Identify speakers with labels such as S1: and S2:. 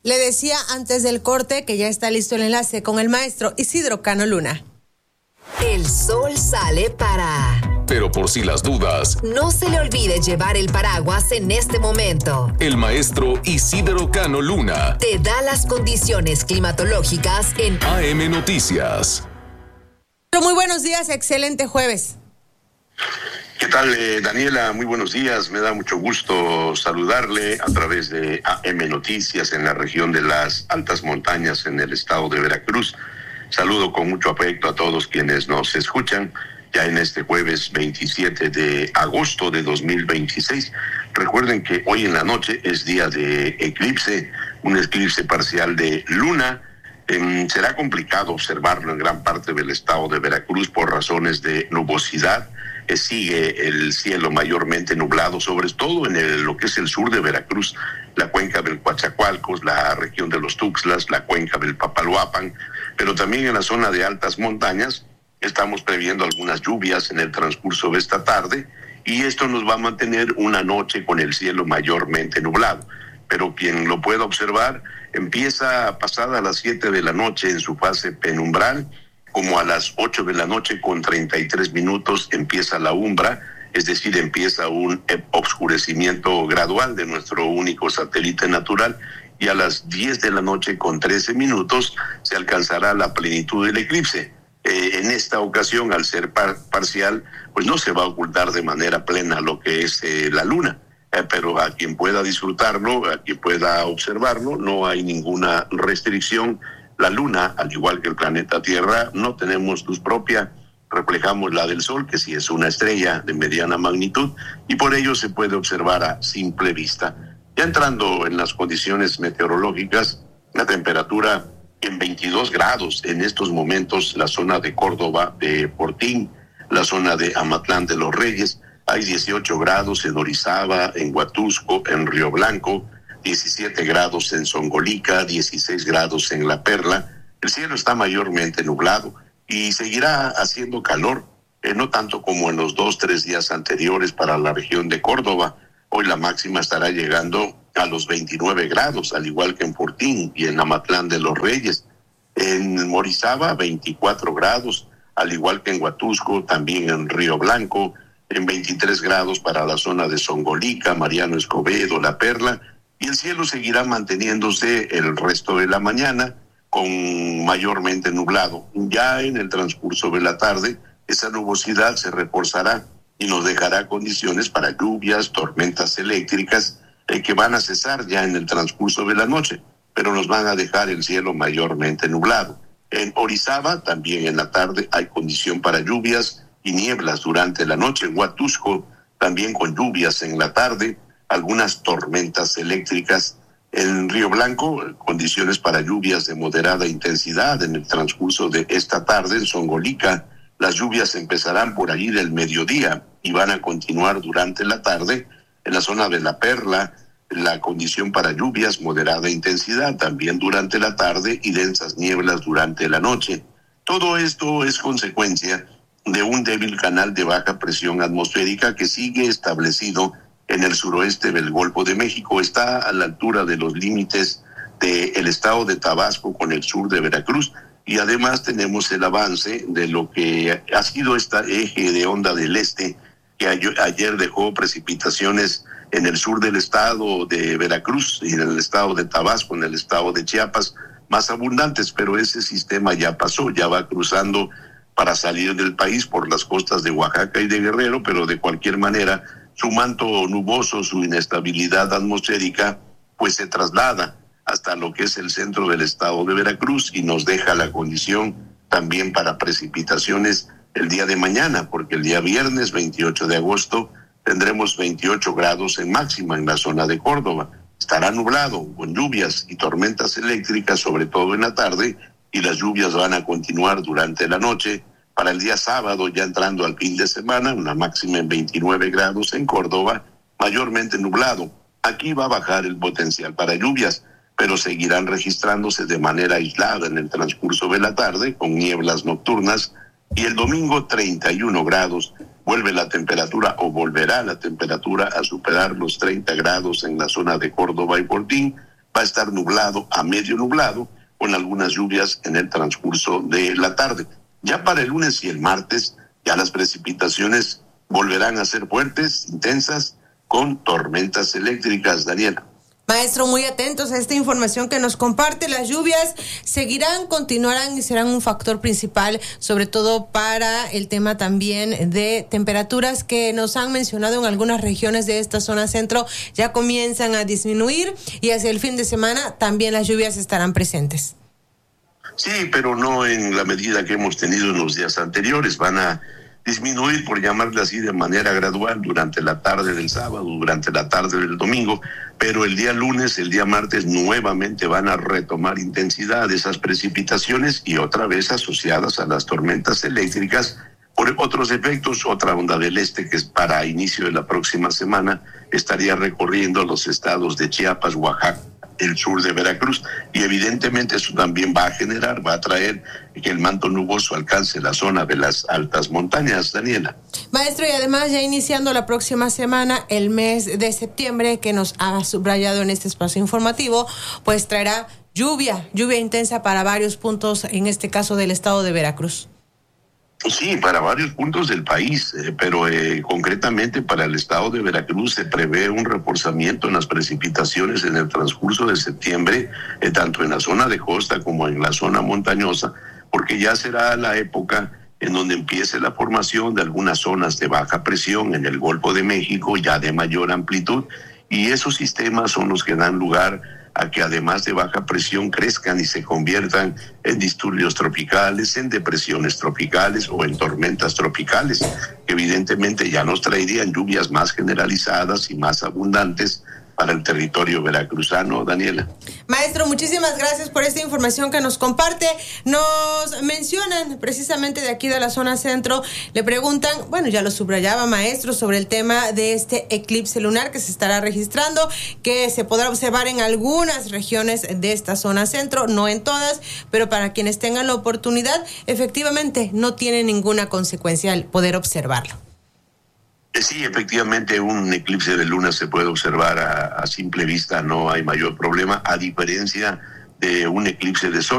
S1: Le decía antes del corte que ya está listo el enlace con el maestro Isidro Cano Luna.
S2: El sol sale para...
S3: Pero por si las dudas,
S2: no se le olvide llevar el paraguas en este momento.
S3: El maestro Isidro Cano Luna
S2: te da las condiciones climatológicas en
S3: AM Noticias.
S1: Muy buenos días, excelente jueves.
S4: ¿Qué tal, Daniela? Muy buenos días. Me da mucho gusto saludarle a través de AM Noticias en la región de las altas montañas en el estado de Veracruz. Saludo con mucho afecto a todos quienes nos escuchan ya en este jueves 27 de agosto de 2026. Recuerden que hoy en la noche es día de eclipse, un eclipse parcial de luna. Será complicado observarlo en gran parte del estado de Veracruz por razones de nubosidad. Sigue el cielo mayormente nublado, sobre todo en lo que es el sur de Veracruz, la cuenca del Coatzacoalcos, la región de los Tuxtlas, la cuenca del Papaloapan, pero también en la zona de altas montañas estamos previendo algunas lluvias en el transcurso de esta tarde y esto nos va a mantener una noche con el cielo mayormente nublado. Pero quien lo pueda observar empieza pasada las 7 de la noche en su fase penumbral, como a las 8 de la noche con 33 minutos empieza la umbra, es decir, empieza un oscurecimiento gradual de nuestro único satélite natural, y a las 10 de la noche con 13 minutos se alcanzará la plenitud del eclipse. En esta ocasión, al ser parcial, pues no se va a ocultar de manera plena lo que es la luna, pero a quien pueda disfrutarlo, a quien pueda observarlo, no hay ninguna restricción. La luna, al igual que el planeta Tierra, no tenemos luz propia, reflejamos la del Sol, que sí es una estrella de mediana magnitud, y por ello se puede observar a simple vista. Ya entrando en las condiciones meteorológicas, la temperatura en 22 grados en estos momentos, la zona de Córdoba, de Fortín, la zona de Amatlán de los Reyes, hay 18 grados en Orizaba, en Huatusco, en Río Blanco, 17 grados en Zongolica, 16 grados en La Perla. El cielo está mayormente nublado y seguirá haciendo calor, no tanto como en los 2-3 días anteriores para la región de Córdoba. Hoy la máxima estará llegando a los 29 grados, al igual que en Fortín y en Amatlán de los Reyes. En Orizaba, 24 grados, al igual que en Huatusco, también en Río Blanco, en 23 grados para la zona de Zongolica, Mariano Escobedo, La Perla. Y el cielo seguirá manteniéndose el resto de la mañana con mayormente nublado. Ya en el transcurso de la tarde, esa nubosidad se reforzará y nos dejará condiciones para lluvias, tormentas eléctricas que van a cesar ya en el transcurso de la noche, pero nos van a dejar el cielo mayormente nublado. En Orizaba, también en la tarde, hay condición para lluvias y nieblas durante la noche. En Huatusco, también con lluvias en la tarde, algunas tormentas eléctricas. En Río Blanco, condiciones para lluvias de moderada intensidad en el transcurso de esta tarde. En Zongolica, las lluvias empezarán por allí del mediodía y van a continuar durante la tarde. En la zona de La Perla, la condición para lluvias, moderada intensidad también durante la tarde y densas nieblas durante la noche. Todo esto es consecuencia de un débil canal de baja presión atmosférica que sigue establecido en el suroeste del Golfo de México. Está a la altura de los límites del estado de Tabasco con el sur de Veracruz, y además tenemos el avance de lo que ha sido este eje de onda del este que ayer dejó precipitaciones en el sur del estado de Veracruz y en el estado de Tabasco, en el estado de Chiapas, más abundantes, pero ese sistema ya pasó, ya va cruzando para salir del país por las costas de Oaxaca y de Guerrero, pero de cualquier manera su manto nuboso, su inestabilidad atmosférica, pues se traslada hasta lo que es el centro del estado de Veracruz y nos deja la condición también para precipitaciones el día de mañana, porque el día viernes 28 de agosto tendremos 28 grados en máxima en la zona de Córdoba. Estará nublado con lluvias y tormentas eléctricas, sobre todo en la tarde, y las lluvias van a continuar durante la noche. Para el día sábado, ya entrando al fin de semana, una máxima en 29 grados en Córdoba, mayormente nublado. Aquí va a bajar el potencial para lluvias, pero seguirán registrándose de manera aislada en el transcurso de la tarde, con nieblas nocturnas, y el domingo 31 grados. Vuelve la temperatura o volverá la temperatura a superar los 30 grados en la zona de Córdoba y Fortín, va a estar nublado a medio nublado, con algunas lluvias en el transcurso de la tarde. Ya para el lunes y el martes, ya las precipitaciones volverán a ser fuertes, intensas, con tormentas eléctricas, Daniela.
S1: Maestro, muy atentos a esta información que nos comparte. Las lluvias seguirán, continuarán y serán un factor principal, sobre todo para el tema también de temperaturas que nos han mencionado en algunas regiones de esta zona centro. Ya comienzan a disminuir y hacia el fin de semana también las lluvias estarán presentes.
S4: Sí, pero no en la medida que hemos tenido en los días anteriores. Van a disminuir, por llamarle así, de manera gradual durante la tarde del sábado, durante la tarde del domingo, pero el día lunes, el día martes, nuevamente van a retomar intensidad esas precipitaciones y otra vez asociadas a las tormentas eléctricas por otros efectos. Otra onda del este que es para inicio de la próxima semana estaría recorriendo los estados de Chiapas, Oaxaca, el sur de Veracruz, y evidentemente eso también va a traer que el manto nuboso alcance la zona de las altas montañas, Daniela.
S1: Maestro, y además ya iniciando la próxima semana, el mes de septiembre, que nos ha subrayado en este espacio informativo, pues traerá lluvia intensa para varios puntos, en este caso del estado de Veracruz.
S4: Sí, para varios puntos del país, pero concretamente para el estado de Veracruz se prevé un reforzamiento en las precipitaciones en el transcurso de septiembre, tanto en la zona de costa como en la zona montañosa, porque ya será la época en donde empiece la formación de algunas zonas de baja presión en el Golfo de México, ya de mayor amplitud, y esos sistemas son los que dan lugar a que además de baja presión crezcan y se conviertan en disturbios tropicales, en depresiones tropicales o en tormentas tropicales, que evidentemente ya nos traerían lluvias más generalizadas y más abundantes para el territorio veracruzano, Daniela.
S1: Maestro, muchísimas gracias por esta información que nos comparte. Nos mencionan precisamente de aquí de la zona centro, le preguntan, bueno, ya lo subrayaba, maestro, sobre el tema de este eclipse lunar que se estará registrando, que se podrá observar en algunas regiones de esta zona centro, no en todas, pero para quienes tengan la oportunidad, efectivamente no tiene ninguna consecuencia el poder observarlo.
S4: Sí, efectivamente un eclipse de luna se puede observar a simple vista, no hay mayor problema, a diferencia de un eclipse de sol.